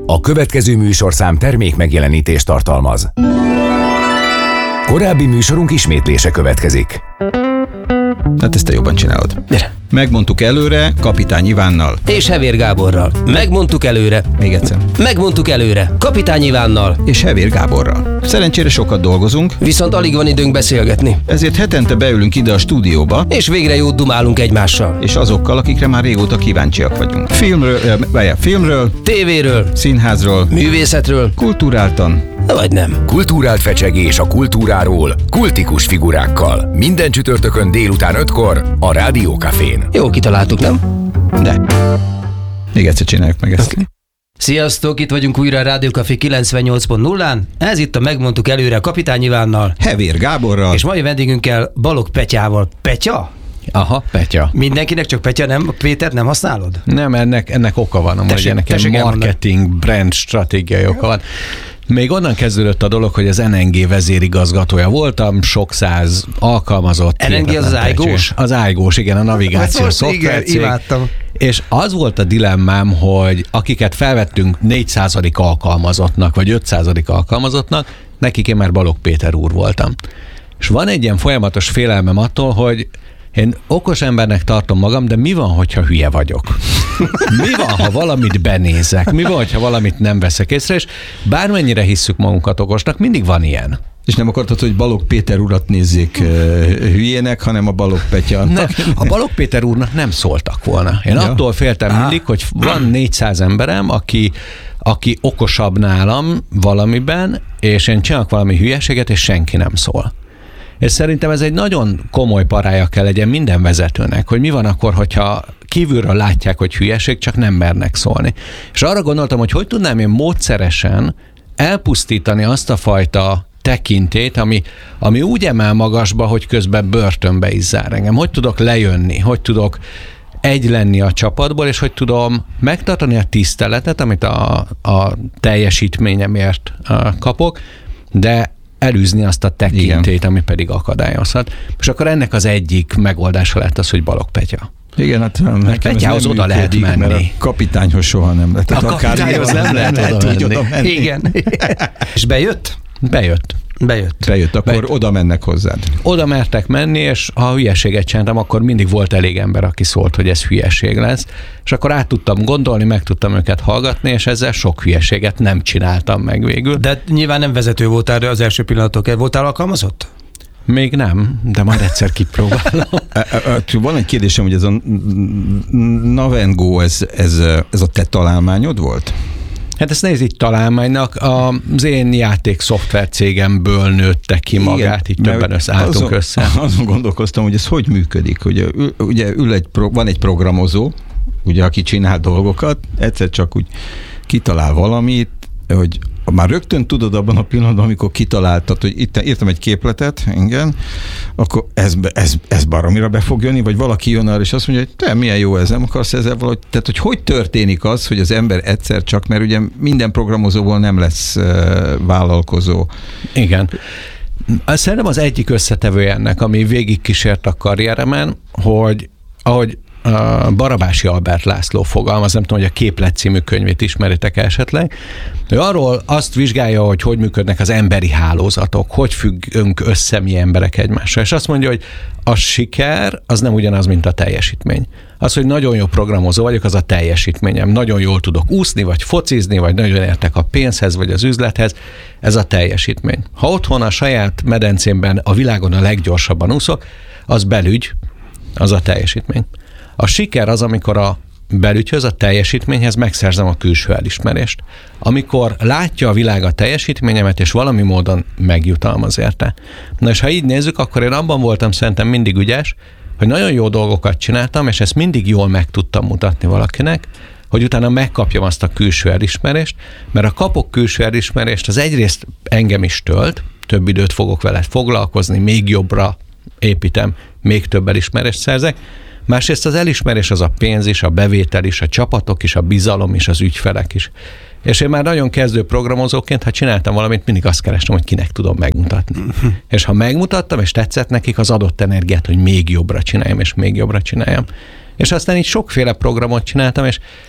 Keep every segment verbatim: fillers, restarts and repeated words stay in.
A következő műsorszám termék megjelenítést tartalmaz. Korábbi műsorunk ismétlése következik. Hát ezt te jobban csinálod. Gyere. Megmondtuk előre Kapitány Ivánnal. És Hevér Gáborral. Megmondtuk előre. Még egyszer. Megmondtuk előre. Kapitány Ivánnal. És Hevér Gáborral. Szerencsére sokat dolgozunk. Viszont alig van időnk beszélgetni. Ezért hetente beülünk ide a stúdióba. És végre jót dumálunk egymással. És azokkal, akikre már régóta kíváncsiak vagyunk. Filmről, eh, filmről, tévéről, színházról, művészetről, kulturáltan, vagy nem. Kultúrált fecsegés a kultúráról, kultikus figurákkal. Minden csütörtökön délután ötkor a Rádió Cafén. Jó kitaláltuk, nem? De. Még egyszer csináljuk meg ezt. Okay. Sziasztok, itt vagyunk újra a Rádió Café kilencvennyolc pont nullán. Ez itt a Megmondtuk előre Kapitány Ivánnal. Hevér Gáborral. És mai vendégünkkel Balogh Petyával. Petya? Aha, Petya. Mindenkinek csak Petya, nem? Péter nem használod? Nem, ennek, ennek oka van, amúgy ennek egy marketing, brand stratégiai oka van. Még onnan kezdődött a dolog, hogy az en en gé vezérigazgatója voltam, sok száz alkalmazott. en en gé az az ájgós? Az ájgós, igen, a navigációs szoftvercég. Igen, imádtam. És az volt a dilemmám, hogy akiket felvettünk négyszázadik alkalmazottnak, vagy ötszázadik alkalmazottnak, nekik én már Balogh Péter úr voltam. És van egy ilyen folyamatos félelmem attól, hogy én okos embernek tartom magam, de mi van, hogyha hülye vagyok? Mi van, ha valamit benézek? Mi van, ha valamit nem veszek észre? És bármennyire hisszük magunkat okosnak, mindig van ilyen. És nem akartad, hogy Balogh Péter urat nézzék uh, hülyének, hanem a Balogh Petyának? A Balogh Péter úrnak nem szóltak volna. Én ja. attól féltem mindig, hogy van négyszáz emberem, aki, aki okosabb nálam valamiben, és én csinálok valami hülyeséget, és senki nem szól. És szerintem ez egy nagyon komoly parája kell legyen minden vezetőnek, hogy mi van akkor, hogyha kívülről látják, hogy hülyeség, csak nem mernek szólni. És arra gondoltam, hogy hogy tudnám én módszeresen elpusztítani azt a fajta tekintét, ami, ami úgy emel magasba, hogy közben börtönbe is zár engem. Hogy tudok lejönni, hogy tudok egy lenni a csapatból, és hogy tudom megtartani a tiszteletet, amit a, a teljesítményemért kapok, de elűzni azt a tekintét, igen, ami pedig akadályozhat. És akkor ennek az egyik megoldása lett az, hogy Balogh Petya. Igen, hát Petyához oda lehet menni. Mert a kapitányhoz soha nem lehet. A kapitányhoz nem, nem lehet, lehet oda, menni. oda menni. Igen. És bejött? Bejött. Bejött. Bejött, akkor Bejött. Oda mennek hozzád. Oda mertek menni, és ha hülyeséget csináltam, akkor mindig volt elég ember, aki szólt, hogy ez hülyeség lesz. És akkor át tudtam gondolni, meg tudtam őket hallgatni, és ezzel sok hülyeséget nem csináltam meg végül. De nyilván nem vezető voltál az első pillanatok. Voltál alkalmazott? Még nem, de majd egyszer kipróbálom. Van egy kérdésem, hogy ez a Navengo, ez, ez, ez a te találmányod volt? Hát ezt nézd, így találmánynak az én játék szoftver cégemből nőtte ki magát, igen, így többen összeálltunk azon, össze. Azon gondolkoztam, hogy ez hogy működik. Ugye, ugye ül egy, van egy programozó, ugye, aki csinál dolgokat, egyszer csak úgy kitalál valamit, hogy már rögtön tudod abban a pillanatban, amikor kitaláltad, hogy itt írtam egy képletet, igen, akkor ez, ez, ez baromira be fog jönni, vagy valaki jön arra, és azt mondja, hogy te milyen jó ez, nem akarsz ezzel valahogy. Tehát, hogy hogy történik az, hogy az ember egyszer csak, mert ugye minden programozóból nem lesz uh, vállalkozó. Igen. Szerintem az egyik összetevője ennek, ami végigkísért a karrieremen, hogy ahogy a Barabási Albert László fogalmaz, nem tudom, hogy a Képlet című könyvét ismeritek esetleg. Ő arról azt vizsgálja, hogy hogy működnek az emberi hálózatok, hogy függünk össze mi emberek egymással. És azt mondja, hogy a siker az nem ugyanaz, mint a teljesítmény. Az, hogy nagyon jó programozó vagyok, az a teljesítményem. Nagyon jól tudok úszni, vagy focizni, vagy nagyon értek a pénzhez, vagy az üzlethez. Ez a teljesítmény. Ha otthon a saját medencémben a világon a leggyorsabban úszok, az belügy, az a teljesítmény. A siker az, amikor a belügyhöz, a teljesítményhez megszerzem a külső elismerést. Amikor látja a világ a teljesítményemet, és valami módon megjutalmaz érte. Na és ha így nézzük, akkor én abban voltam szerintem mindig ügyes, hogy nagyon jó dolgokat csináltam, és ezt mindig jól meg tudtam mutatni valakinek, hogy utána megkapjam azt a külső elismerést, mert a kapok külső elismerést, az egyrészt engem is tölt, több időt fogok vele foglalkozni, még jobbra építem, még több elismerést szerzek. Másrészt az elismerés az a pénz is, a bevétel is, a csapatok is, a bizalom is, az ügyfelek is. És én már nagyon kezdő programozóként, ha csináltam valamit, mindig azt kerestem, hogy kinek tudom megmutatni. Uh-huh. És ha megmutattam, és tetszett nekik, az adott energiát, hogy még jobbra csináljam, és még jobbra csináljam. És aztán így sokféle programot csináltam, és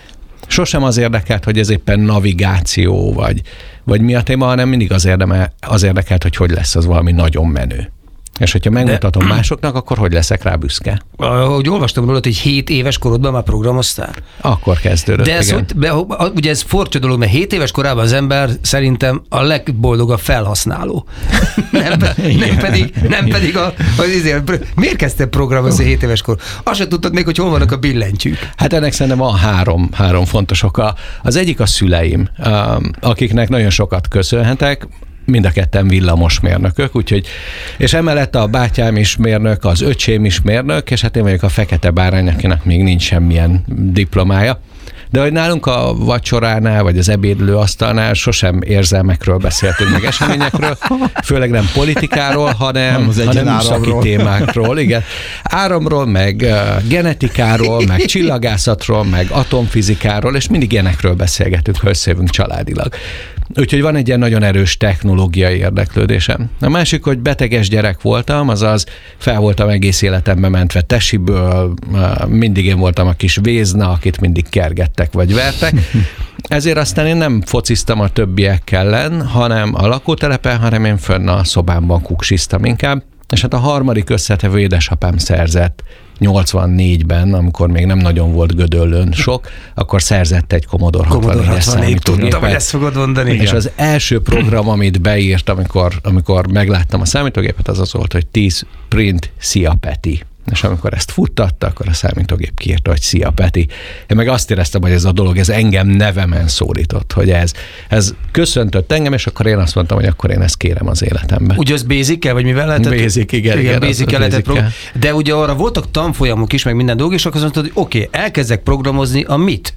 Sosem az érdekelt, hogy ez éppen navigáció, vagy, vagy mi a téma, hanem mindig az, érdeme, az érdekelt, hogy hogy lesz az valami nagyon menő. És hogyha megmutatom De... másoknak, akkor hogy leszek rá büszke? Ahogy olvastam rólad, hogy hét éves korodban már programoztál? Akkor kezdődött, De ez, hogy, be, ugye ez furcsa dolog, mert hét éves korában az ember szerintem a legboldogabb felhasználó. nem, nem pedig, nem pedig a, az izért. Miért kezdtél programozni hét éves kor? Azt sem tudtad még, hogy hol vannak a billentyűk. Hát ennek szerintem van három, három fontos oka. Az egyik a szüleim, akiknek nagyon sokat köszönhetek, mind a ketten villamosmérnökök, úgyhogy, és emellett a bátyám is mérnök, az öcsém is mérnök, és hát én vagyok a fekete bárány, akinek még nincs semmilyen diplomája. De hogy nálunk a vacsoránál, vagy az ebédlő asztalnál sosem érzelmekről beszéltünk, meg eseményekről, főleg nem politikáról, hanem, nem hanem szaki témákról. Igen. Áramról, meg uh, genetikáról, meg csillagászatról, meg atomfizikáról, és mindig ilyenekről beszélgetünk, ha összejövünk családilag. Úgyhogy van egy ilyen nagyon erős technológiai érdeklődésem. A másik, hogy beteges gyerek voltam, azaz fel voltam egész életemben mentve tesiből, mindig én voltam a kis vézna, akit mindig kergettek vagy vertek. Ezért aztán én nem fociztam a többiek ellen, hanem a lakótelepen, hanem én fönn a szobámban kuksiztam inkább. És hát a harmadik összetevő édesapám szerzett nyolcvannégyben, amikor még nem nagyon volt Gödöllőn sok, akkor szerzett egy Commodore hatvannégyes számítógépet. Tudtam, hogy ezt fogod mondani. És az első program, amit beírt, amikor, amikor megláttam a számítógépet, az az volt, hogy tíz print, szia Peti. És amikor ezt futtatta, akkor a számítógép kiírta, hogy szia Peti. Én meg azt éreztem, hogy ez a dolog, ez engem nevemen szólított, hogy ez, ez köszöntött engem, és akkor én azt mondtam, hogy akkor én ezt kérem az életembe. Ugye az Basic-kel, vagy mivel lehetett? Basic, igen. Igen, igen Basic-kel lehetett program. De ugye arra voltak tanfolyamok is, meg minden dolog, és akkor azt mondtad, hogy oké, okay, elkezdek programozni a mit?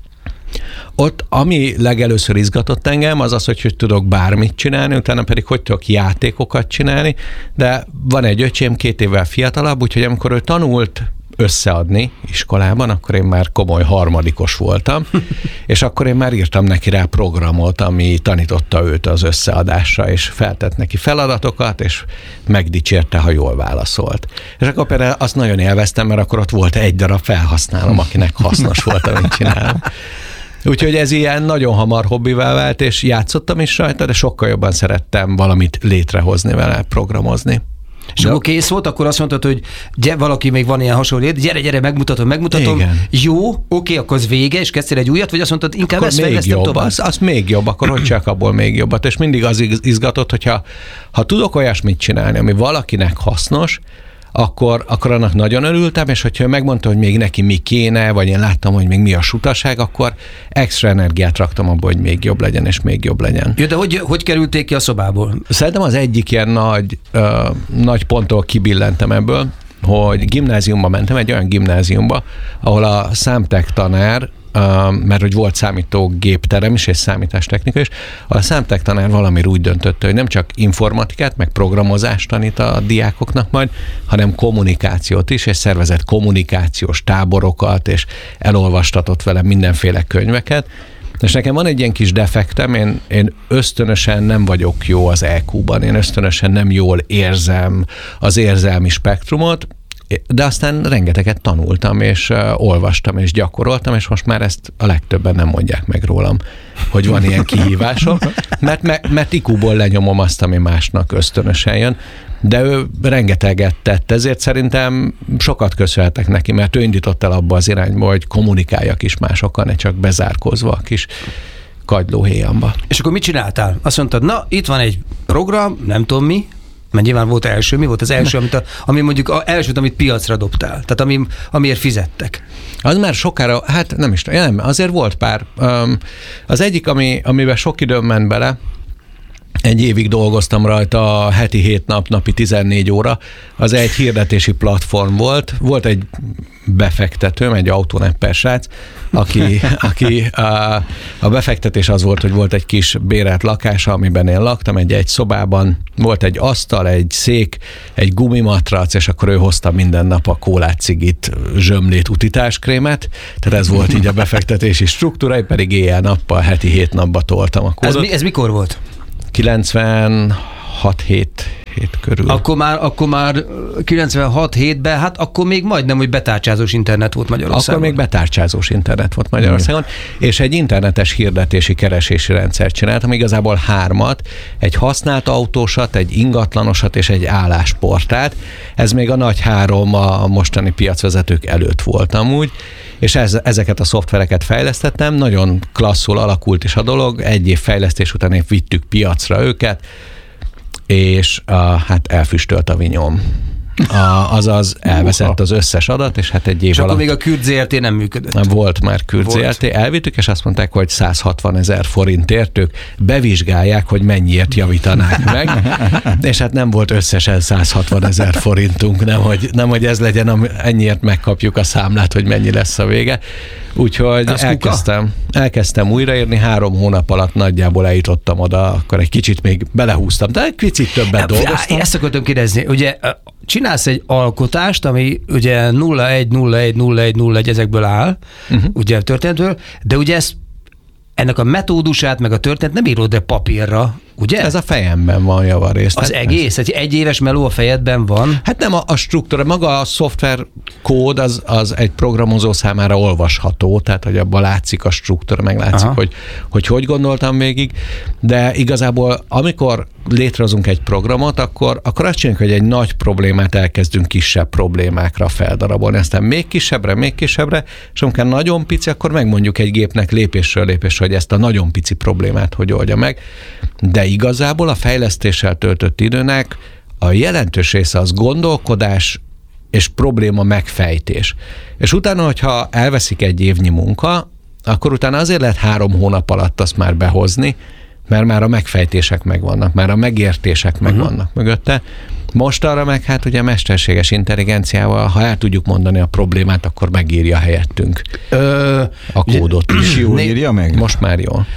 Ott, ami legelőször izgatott engem, az az, hogy, hogy tudok bármit csinálni, utána pedig hogy tudok játékokat csinálni, de van egy öcsém, két évvel fiatalabb, úgyhogy amikor ő tanult összeadni iskolában, akkor én már komoly harmadikos voltam, és akkor én már írtam neki rá programot, ami tanította őt az összeadásra, és feltett neki feladatokat, és megdicsérte, ha jól válaszolt. És akkor például azt nagyon élveztem, mert akkor ott volt egy darab felhasználom, akinek hasznos volt, amit csinálom. Úgyhogy ez ilyen nagyon hamar hobbivá vált, és játszottam is rajta, de sokkal jobban szerettem valamit létrehozni vele, programozni. És de akkor kész volt, akkor azt mondtad, hogy gyere, valaki még van ilyen hasonló, gyere, gyere, megmutatom, megmutatom. Igen. Jó, oké, akkor az vége, és kezdtél egy újat, vagy azt mondtad, inkább akkor ezt fejlesztem tovább? Az, az még jobb, akkor hogy csak abból még jobbat. És mindig az izgatott, hogyha ha tudok olyasmit csinálni, ami valakinek hasznos, akkor, akkor annak nagyon örültem, és hogyha megmondta, hogy még neki mi kéne, vagy én láttam, hogy még mi a sutaság, akkor extra energiát raktam abba, hogy még jobb legyen, és még jobb legyen. Jó, de hogy, hogy kerülték ki a szobából? Szerintem az egyik ilyen nagy, uh, nagy ponttól kibillentem ebből, hogy gimnáziumba mentem, egy olyan gimnáziumba, ahol a számtek tanár, Uh, mert hogy volt számítógépterem is, és számítástechnika is, a számtek tanár valamiért úgy döntött, hogy nem csak informatikát, meg programozást tanít a diákoknak majd, hanem kommunikációt is, és szervezett kommunikációs táborokat, és elolvastatott velem mindenféle könyveket. És nekem van egy ilyen kis defektem, én, én ösztönösen nem vagyok jó az é kú-ban, én ösztönösen nem jól érzem az érzelmi spektrumot, de aztán rengeteget tanultam, és uh, olvastam, és gyakoroltam, és most már ezt a legtöbben nem mondják meg rólam, hogy van ilyen kihívásom, mert, mert, mert í kúból lenyomom azt, ami másnak ösztönösen jön, de ő rengeteget tett, ezért szerintem sokat köszönhetek neki, mert ő indított el abba az irányba, hogy kommunikáljak is másokkal, ne csak bezárkózva a kis kagylóhéjamba. És akkor mit csináltál? Azt mondtad, na, itt van egy program, nem tudom mi, mert nyilván volt első, mi volt az első, amit a, ami mondjuk az elsőt, amit piacra dobtál, tehát ami, amiért fizettek? Az már sokára, hát nem is, nem, azért volt pár. Az egyik, ami, amiben sok időm ment bele, egy évig dolgoztam rajta, heti hét nap, napi tizennégy óra, az egy hirdetési platform volt, volt egy befektetőm, egy autónepper srác, aki, aki a, a befektetés az volt, hogy volt egy kis bérelt lakása, amiben én laktam, egy egy szobában, volt egy asztal, egy szék, egy gumimatrac, és akkor ő hozta minden nap a kólát, cigit, zsömlét, utitáskrémet, tehát ez volt így a befektetési struktúra, pedig éjjel-nappal, heti hét napba toltam a kódot. Ez, mi, ez mikor volt? kilencvenhat hét hét körül. Akkor már, akkor már kilencvenhat hétben, hát akkor még majdnem, hogy betárcsázós internet volt Magyarországon. Akkor még betárcsázós internet volt Magyarországon, Igen. és egy internetes hirdetési keresési rendszert csináltam, igazából hármat, egy használt autósat, egy ingatlanosat és egy állásportált. Ez még a nagy három a mostani piacvezetők előtt volt amúgy, és ez, ezeket a szoftvereket fejlesztettem, nagyon klasszul alakult is a dolog, egy év fejlesztés után épp vittük piacra őket, és uh, hát elfüstölt a vinyom. A, azaz elveszett az összes adat, és hát egy év és alatt... akkor még a Kürt zé er té nem működött. Volt már Kürt zé er té, elvittük, és azt mondták, hogy száz hatvan ezer forintért ők bevizsgálják, hogy mennyiért javítanák meg, és hát nem volt összesen száz hatvan ezer forintunk, nem hogy, nem, hogy ez legyen, ennyiért megkapjuk a számlát, hogy mennyi lesz a vége. Úgyhogy elkezdtem, elkezdtem újraírni, három hónap alatt nagyjából eljutottam oda, akkor egy kicsit még belehúztam, de egy picit többet dolgoztam. Ezt akartam kérdezni, ugye csinálsz egy alkotást, ami ugye nulla egy nulla egy nulla egy nulla egy ezekből áll, uh-huh. ugye a történetből, de ugye ezt, ennek a metódusát, meg a történet nem írod de papírra, ugye? Ez a fejemben van javarészt. Az egész? Egy egy éves meló a fejedben van? Hát nem a, a struktúra, maga a szoftver kód az, az egy programozó számára olvasható, tehát hogy abban látszik a struktúra, meg látszik, hogy, hogy hogy gondoltam végig, de igazából amikor létrehozunk egy programot, akkor, akkor azt csináljuk, hogy egy nagy problémát elkezdünk kisebb problémákra feldarabolni, aztán még kisebbre, még kisebbre, és amikor nagyon pici, akkor megmondjuk egy gépnek lépésről lépésre, hogy ezt a nagyon pici problémát hogy oldja meg, de igazából a fejlesztéssel töltött időnek a jelentős része az gondolkodás és probléma megfejtés. És utána, hogyha elveszik egy évnyi munka, akkor utána azért lehet három hónap alatt azt már behozni, mert már a megfejtések megvannak, már a megértések megvannak uh-huh. mögötte. Most arra meg hát ugye mesterséges intelligenciával, ha el tudjuk mondani a problémát, akkor megírja helyettünk Ö, a kódot is. És jól írja meg? Most már jól.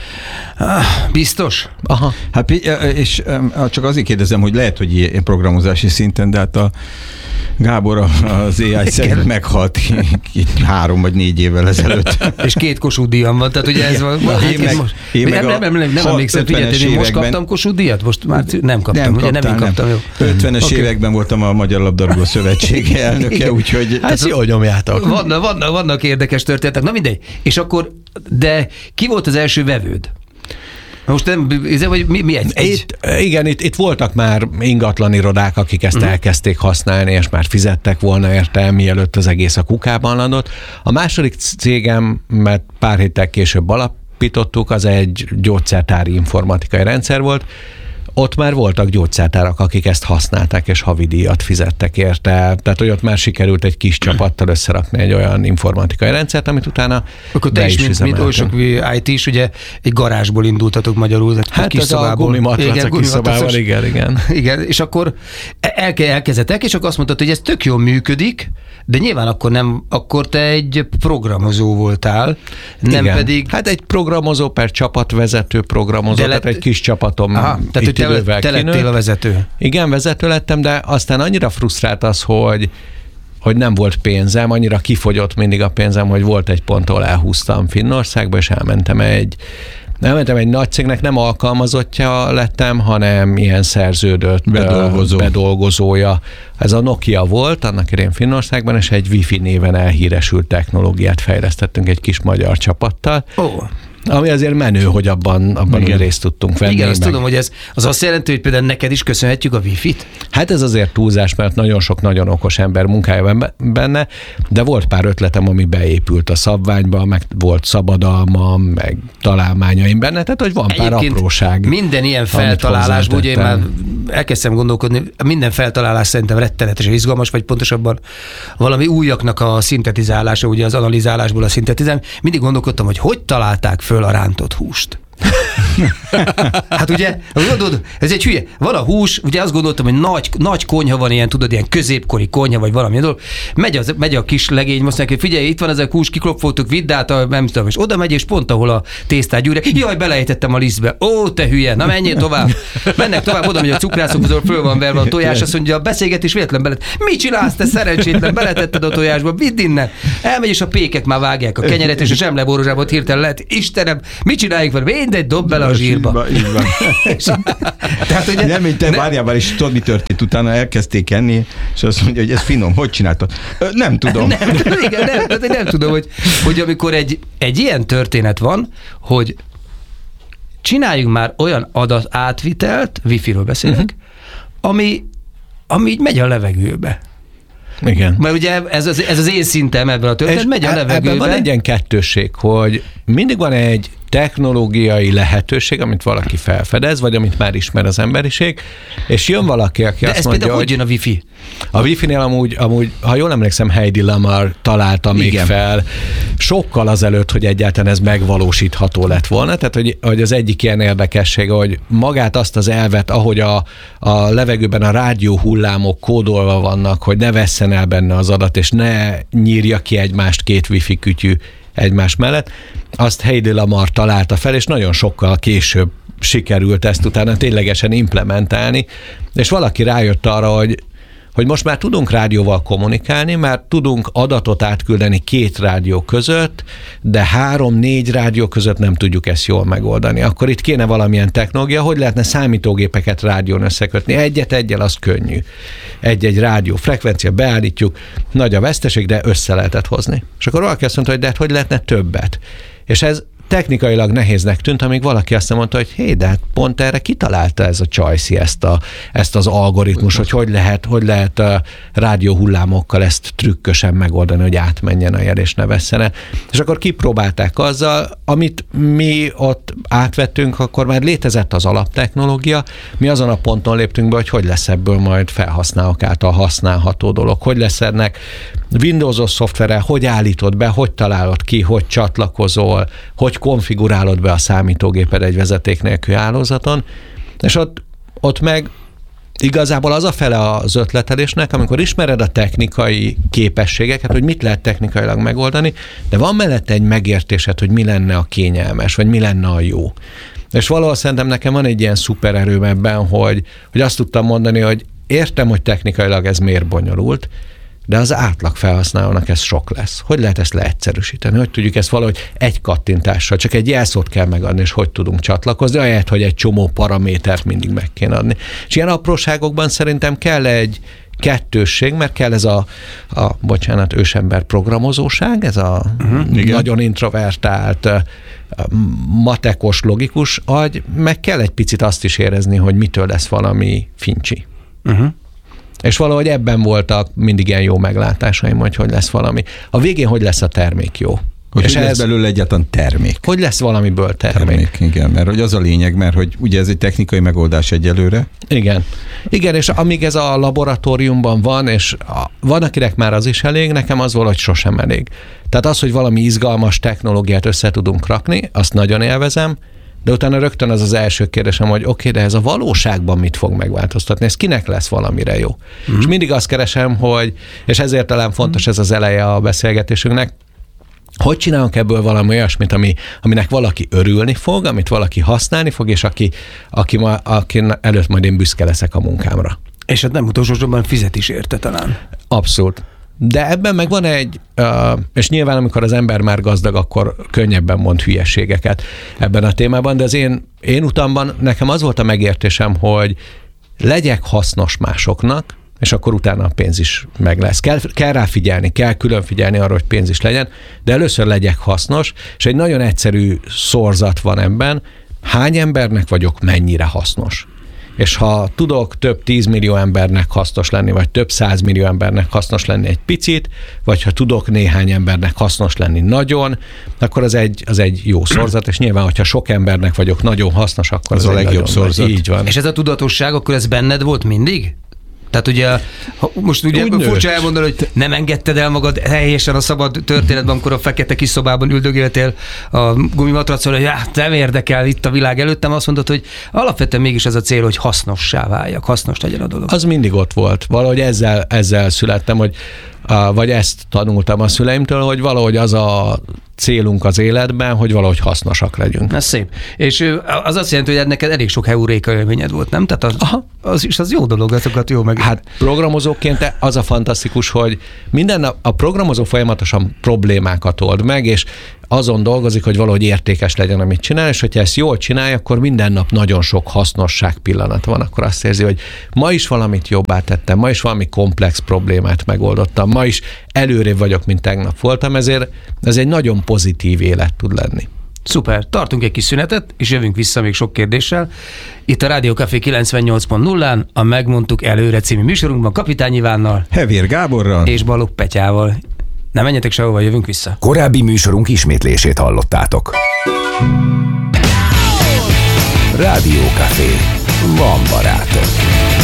Biztos? Aha. Hát, és csak azért kérdezem, hogy lehet, hogy ilyen programozási szinten, de hát a Gábor az á i szerint meghalt három vagy négy évvel ezelőtt. És két Kossuth díjam van, tehát ugye ez van. Hát én meg, most, én meg nem, nem, nem, nem emlékszem, figyelj, én most kaptam Kossuth díjat? Most már nem kaptam, nem ugye kaptál, nem én kaptam. Nem. Jó. ötvenes okay. években voltam a Magyar Labdarúgó Szövetség elnöke, úgyhogy... Hát jól nyomjátok. Vannak, vannak, vannak érdekes történetek, na mindegy. És akkor, de ki volt az első vevőd? Most nem, vagy mi, mi egy? Itt, igen, itt, itt voltak már ingatlan irodák, akik ezt uh-huh. elkezdték használni, és már fizettek volna érte, mielőtt az egész a kukában landott. A második cégem, mert pár héttel később alapítottuk, az egy gyógyszertári informatikai rendszer volt. Ott már voltak gyógyszertárak, akik ezt használták, és havidíjat fizettek érte. Tehát, hogy ott már sikerült egy kis csapattal összerakni egy olyan informatikai rendszert, amit utána akkor te is, is mint, mint oly sok i té is, ugye egy garázsból indultatok magyarul. Hát kis ez a gumimatrac a kis szobával, igen, igen. Igen, és akkor el, elkezdtek, és akkor azt mondtad, hogy ez tök jól működik, de nyilván akkor nem, akkor te egy programozó voltál, nem igen. pedig... Hát egy programozó per csapatvezető programozó, lett... tehát egy kis csapatom. Aha, tehát, hogy te, te lettél a vezető. Igen, vezető lettem, de aztán annyira frusztrált az, hogy hogy nem volt pénzem, annyira kifogyott mindig a pénzem, hogy volt egy pont, ahol elhúztam Finnországba, és elmentem egy Elmentem egy nagy cégnek, nem alkalmazottja lettem, hanem ilyen szerződött Bedolgozó. bedolgozója. Ez a Nokia volt, annak idején Finnországban, és egy Wi-Fi néven elhíresült technológiát fejlesztettünk egy kis magyar csapattal. Oh. Ami azért menő, hogy abban, abban részt tudtunk venni. Igen, azt meg. Tudom, hogy ez az azt jelenti, hogy például neked is köszönhetjük a Wi-Fi-t? Hát ez azért túlzás, mert nagyon sok nagyon okos ember munkája benne, de volt pár ötletem, ami beépült a szabványba, meg volt szabadalmam, meg találmányaim benne, tehát hogy van pár Egyébként apróság. Minden ilyen feltalálásból, ugye én már elkezdtem gondolkodni, minden feltalálás szerintem rettenetesen izgalmas, vagy pontosabban valami újaknak a szintetizálása, ugye az analizálásból a szintetizálás. Mindig gondolkodtam, hogy hogy találták föl a rántott húst. Hát ugye, gondolod, ez egy hülye. Van a hús, ugye azt gondoltam, hogy nagy, nagy konyha van, ilyen, tudod, ilyen középkori konyha, vagy valami dolog. Megy, az, megy a kis legény, most neki, figyelj, itt van ez a hús, kiklopfoltuk, vidd át, a, nem tudom, és oda megy, és pont ahol a tésztát gyűrje, jaj, belejtettem a lisztbe. Ó, te hülye, na menjél tovább. Mennek tovább, oda megy a cukrászokhoz, föl van verve a tojás, azt mondja, a beszélgetés véletlen belet. Mit csinálsz, te szerencsétlen, beletetted a tojásba, vidd innen. Elmegy, és a pékek már vágják a kenyeret, és a zsemleborozsából hirtelen lehet. Istenem, mit csináljuk vele? Mindegy, dob bele a zsírba. Így van. Tehát, ugye, nem, mint te várjával is tudod, mi történt. Utána elkezdték enni, és azt mondja, hogy ez finom, hogy csináltad? Nem tudom. Nem, igen, nem, nem, nem tudom, hogy, hogy amikor egy, egy ilyen történet van, hogy csináljunk már olyan adat átvitelt, wifi-ről beszélek, uh-huh. ami, ami így megy a levegőbe. Igen. Mert ugye ez az, ez az én szintem ebben a történet, megy a levegőbe. Ebben van egy ilyen kettősség, hogy mindig van egy technológiai lehetőség, amit valaki felfedez, vagy amit már ismer az emberiség, és jön valaki, aki De azt ez mondja, például hogy... hogy jön a wifi? A wifi-nél amúgy, amúgy, ha jól emlékszem, Heidi Lamar találta még Igen. fel, sokkal azelőtt, hogy egyáltalán ez megvalósítható lett volna. Tehát, hogy, hogy az egyik ilyen érdekesség, hogy magát azt az elvet, ahogy a, a levegőben a rádió hullámok kódolva vannak, hogy ne vesszen el benne az adat, és ne nyírja ki egymást két wifi kütyű egymás mellett, azt Heidi Lamar találta fel, és nagyon sokkal később sikerült ezt utána ténylegesen implementálni, és valaki rájött arra, hogy hogy most már tudunk rádióval kommunikálni, már tudunk adatot átküldeni két rádió között, de három-négy rádió között nem tudjuk ezt jól megoldani. Akkor itt kéne valamilyen technológia, hogy lehetne számítógépeket rádión összekötni. Egyet-egyel az könnyű. Egy-egy rádió frekvencia, beállítjuk, nagy a veszteség, de össze lehetett hozni. És akkor valaki azt mondta, hogy de hát hogy lehetne többet. És ez technikailag nehéznek tűnt, amíg valaki azt mondta, hogy hé, de hát pont erre kitalálta ez a Csajci ezt, a, ezt az algoritmus, hogy hogy lehet, hogy lehet a rádióhullámokkal ezt trükkösen megoldani, hogy átmenjen a jel és ne vesszen el. És akkor kipróbálták azzal, amit mi ott átvettünk, akkor már létezett az alaptechnológia, mi azon a ponton léptünk be, hogy hogy lesz ebből majd felhasználók által használható dolog, hogy lesz ennek Windowsos szoftvere, hogy állítod be, hogy találod ki, hogy csatlakozol, hogy konfigurálod be a számítógéped egy vezeték nélkül hálózaton, és ott, ott meg igazából az a fele az ötletelésnek, amikor ismered a technikai képességeket, hogy mit lehet technikailag megoldani, de van mellette egy megértésed, hogy mi lenne a kényelmes, vagy mi lenne a jó. És valahol szerintem nekem van egy ilyen szupererőm ebben, hogy, hogy azt tudtam mondani, hogy értem, hogy technikailag ez miért bonyolult, de az átlag felhasználónak ez sok lesz. Hogy lehet ezt leegyszerűsíteni? Hogy tudjuk ezt valahogy egy kattintással, csak egy jelszót kell megadni, és hogy tudunk csatlakozni, ahelyett, hogy egy csomó paramétert mindig meg kéne adni. És ilyen apróságokban szerintem kell egy kettősség, mert kell ez a, a bocsánat, ősember programozóság, ez a uh-huh, nagyon introvertált, matekos, logikus agy, meg kell egy picit azt is érezni, hogy mitől lesz valami fincsi. Uh-huh. És valahogy ebben voltak mindig ilyen jó meglátásaim, hogy hogy lesz valami. A végén hogy lesz a termék jó. Hogy És lesz ez belőle egyáltalán termék. Hogy lesz valamiből termék. termék. Igen, mert hogy az a lényeg, mert hogy ugye ez egy technikai megoldás egyelőre. Igen. Igen, és amíg ez a laboratóriumban van, és a, van, akinek már az is elég, nekem az valahogy sosem elég. Tehát az, hogy valami izgalmas technológiát össze tudunk rakni, azt nagyon élvezem, de utána rögtön az az első kérdésem, hogy oké, okay, de ez a valóságban mit fog megváltoztatni? Ez kinek lesz valamire jó? Mm-hmm. És mindig azt keresem, hogy, és ezért talán fontos ez az eleje a beszélgetésünknek, hogy csinálunk ebből valami olyasmit, ami, aminek valaki örülni fog, amit valaki használni fog, és aki, aki, ma, aki előtt majd én büszke leszek a munkámra. És hát nem utolsó sorban fizet is érte talán. Abszolút. De ebben meg van egy, és nyilván amikor az ember már gazdag, akkor könnyebben mond hülyeségeket ebben a témában, de az én, én utamban nekem az volt a megértésem, hogy legyek hasznos másoknak, és akkor utána a pénz is meg lesz. Kell, kell rá figyelni, kell külön figyelni arra, hogy pénz is legyen, de először legyek hasznos, és egy nagyon egyszerű szorzat van ebben, hány embernek vagyok mennyire hasznos. És ha tudok több tízmillió embernek hasznos lenni, vagy több százmillió embernek hasznos lenni egy picit, vagy ha tudok néhány embernek hasznos lenni nagyon, akkor az egy, az egy jó szorzat, és nyilván, hogyha sok embernek vagyok nagyon hasznos, akkor az, az a legjobb szorzat. Így van. És ez a tudatosság, akkor ez benned volt mindig? Tehát ugye, most ugye Úgy furcsa nőtt. elmondani, hogy nem engedted el magad helyesen a szabad történetben, amikor a fekete kis szobában üldögéltél a gumimatracon, hogy hát nem érdekel itt a világ előttem, azt mondod, hogy alapvetően mégis ez a cél, hogy hasznossá váljak, hasznos legyen a dolog. Az mindig ott volt. Valahogy ezzel, ezzel születtem, hogy vagy ezt tanultam a szüleimtől, hogy valahogy az a célunk az életben, hogy valahogy hasznosak legyünk. Ez szép. És az azt jelenti, hogy neked elég sok heuréka élményed volt, nem? Tehát az, az is az jó dolog, azokat jó meg. Hát programozóként az a fantasztikus, hogy minden nap a programozó folyamatosan problémákat old meg, és azon dolgozik, hogy valahogy értékes legyen, amit csinál, és hogyha ezt jól csinálja, akkor minden nap nagyon sok hasznosság pillanat van, akkor azt érzi, hogy ma is valamit jobbá tettem, ma is valami komplex problémát megoldottam, ma is előrébb vagyok, mint tegnap voltam, ezért ez egy nagyon pozitív élet tud lenni. Szuper, tartunk egy kis szünetet, és jövünk vissza még sok kérdéssel. Itt a Rádió Café kilencvennyolc pont nullán, a Megmondtuk előre című műsorunkban Kapitány Ivánnal Hevér Gáborral és Balogh Petyával. Ne menjetek sehova, jövünk vissza. Korábbi műsorunk ismétlését hallottátok. Rádió Café. Van barátok.